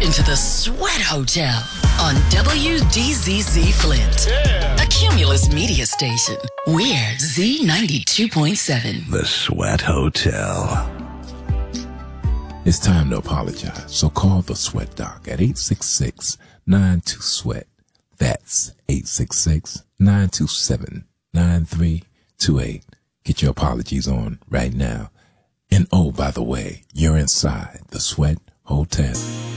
into the Sweat Hotel on WDZZ Flint, a Cumulus media station. We're Z92.7. The Sweat Hotel. It's time to apologize, so call the Sweat Doc at 866-92-SWEAT. That's 866-927-9328. Get your apologies on right now. And oh, by the way, you're inside the Sweat Hotel.